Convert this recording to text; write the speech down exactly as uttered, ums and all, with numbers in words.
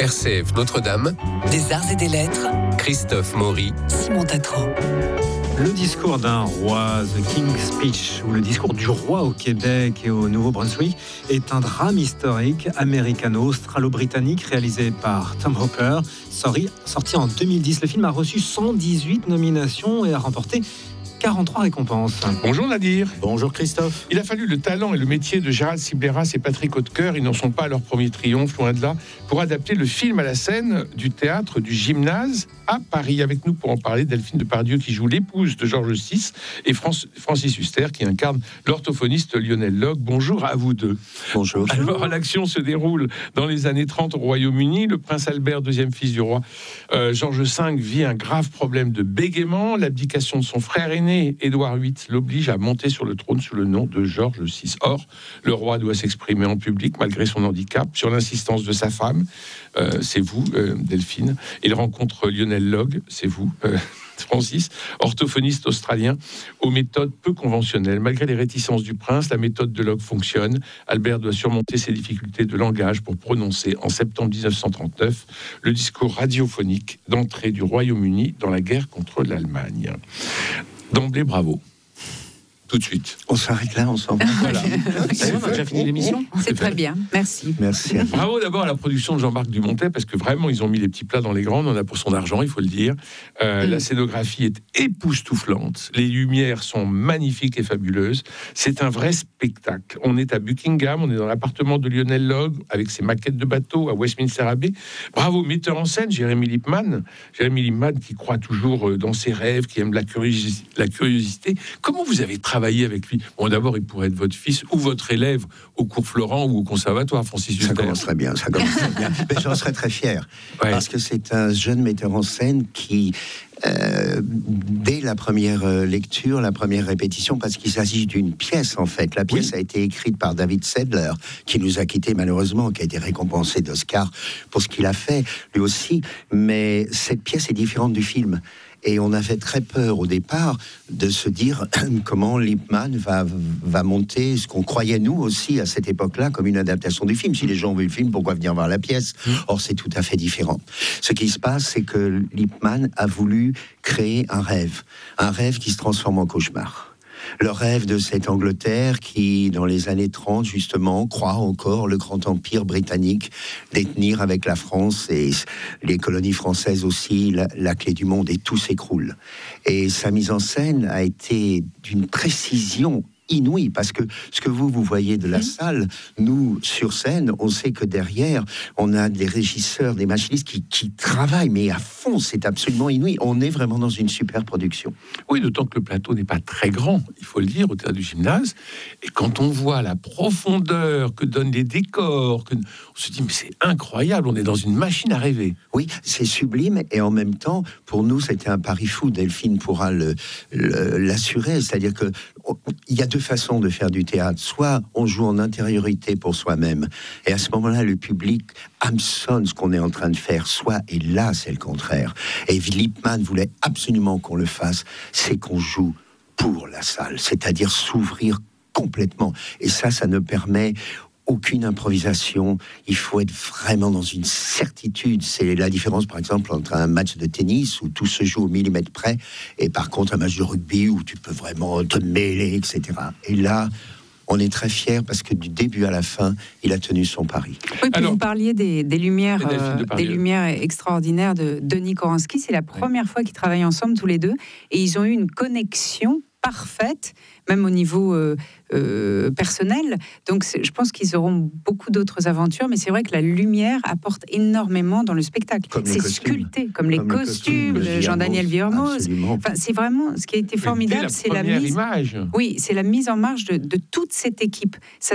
R C F Notre-Dame, des arts et des lettres, Christophe Maury, Simon Tatro. Le discours d'un roi, The King's Speech, ou le discours du roi au Québec et au Nouveau-Brunswick, est un drame historique américano-australo-britannique réalisé par Tom Hopper, sorry, sorti en deux mille dix. Le film a reçu cent dix-huit nominations et a remporté quarante-trois récompenses. Bonjour Nadir. Bonjour Christophe. Il a fallu le talent et le métier de Gérald Sibleras et Patrick Hautecoeur, ils n'en sont pas à leur premier triomphe, loin de là, pour adapter le film à la scène du théâtre du Gymnase à Paris. Avec nous pour en parler, Delphine Depardieu qui joue l'épouse de Georges six et France, Francis Huster qui incarne l'orthophoniste Lionel Logg. Bonjour à vous deux. Bonjour. Alors l'action se déroule dans les années trente au Royaume-Uni. Le prince Albert, deuxième fils du roi euh, Georges cinq, vit un grave problème de bégaiement. L'abdication de son frère aîné Édouard huit l'oblige à monter sur le trône sous le nom de Georges six. Or, le roi doit s'exprimer en public malgré son handicap, sur l'insistance de sa femme. Euh, c'est vous, euh, Delphine. Il rencontre Lionel Logg, c'est vous, euh, Francis, orthophoniste australien, aux méthodes peu conventionnelles. Malgré les réticences du prince, la méthode de Logg fonctionne. Albert doit surmonter ses difficultés de langage pour prononcer, en septembre dix-neuf cent trente-neuf, le discours radiophonique d'entrée du Royaume-Uni dans la guerre contre l'Allemagne. D'emblée, bravo. Tout de suite. On s'arrête là, on s'en va. Voilà. C'est on a déjà fini l'émission. C'est très bien, merci. Merci. Bravo d'abord à la production de Jean-Marc Dumontet, parce que vraiment, ils ont mis les petits plats dans les grands. On en a pour son argent, il faut le dire. Euh, mm. La scénographie est époustouflante. Les lumières sont magnifiques et fabuleuses. C'est un vrai spectacle. On est à Buckingham, on est dans l'appartement de Lionel Logg, avec ses maquettes de bateaux à Westminster Abbey. Bravo, metteur en scène, Jérémy Lipman. Jérémy Lipman qui croit toujours dans ses rêves, qui aime la, curios- la curiosité. Comment vous avez travaillé avec lui? Bon, d'abord, il pourrait être votre fils ou votre élève au cours Florent ou au conservatoire, Francis Huster. Ça commencerait bien, ça commencerait bien. Mais j'en serais très fier, ouais. Parce que c'est un jeune metteur en scène qui, euh, dès la première lecture, la première répétition, parce qu'il s'agit d'une pièce, en fait. La pièce oui. a été écrite par David Sedler, qui nous a quittés malheureusement, qui a été récompensé d'Oscar pour ce qu'il a fait, lui aussi. Mais cette pièce est différente du film. Et on avait très peur au départ de se dire comment Lipman va, va monter ce qu'on croyait nous aussi à cette époque-là comme une adaptation du film. Si les gens ont vu le film, pourquoi venir voir la pièce? Or, c'est tout à fait différent. Ce qui se passe, c'est que Lipman a voulu créer un rêve. Un rêve qui se transforme en cauchemar. Le rêve de cette Angleterre qui, dans les années trente, justement, croit encore le grand empire britannique détenir avec la France et les colonies françaises aussi la, la clé du monde, et tout s'écroule. Et sa mise en scène a été d'une précision inouïe, parce que ce que vous, vous voyez de la mmh. salle, nous, sur scène, on sait que derrière, on a des régisseurs, des machinistes qui, qui travaillent, mais à fond, c'est absolument inouï. On est vraiment dans une super production. Oui, d'autant que le plateau n'est pas très grand, il faut le dire, au théâtre du Gymnase. Et quand on voit la profondeur que donnent les décors, que... on se dit, mais c'est incroyable, on est dans une machine à rêver. Oui, c'est sublime, et en même temps, pour nous, c'était un pari fou. Delphine pourra le, le, l'assurer, c'est-à-dire que il y a deux façons de faire du théâtre. Soit on joue en intériorité pour soi-même, et à ce moment-là, le public hameçonne ce qu'on est en train de faire. Soit, et là, c'est le contraire. Et Lipman voulait absolument qu'on le fasse, c'est qu'on joue pour la salle, c'est-à-dire s'ouvrir complètement. Et ça, ça ne permet aucune improvisation, il faut être vraiment dans une certitude. C'est la différence, par exemple, entre un match de tennis où tout se joue au millimètre près, et par contre un match de rugby où tu peux vraiment te mêler, et cetera. Et là, on est très fiers parce que du début à la fin, il a tenu son pari. Oui, puis Alors, vous parliez des, des lumières, euh, des lumières extraordinaires de Denis Koranski. C'est la première oui. fois qu'ils travaillent ensemble tous les deux, et ils ont eu une connexion parfaite, même au niveau euh, euh, personnel. Donc, je pense qu'ils auront beaucoup d'autres aventures, mais c'est vrai que la lumière apporte énormément dans le spectacle. Comme c'est sculpté, comme les comme costumes de Jean-Daniel Vuillermoz. Enfin, c'est vraiment ce qui a été formidable, la c'est la mise. Image. Oui, c'est la mise en marche de, de toute cette équipe. Ça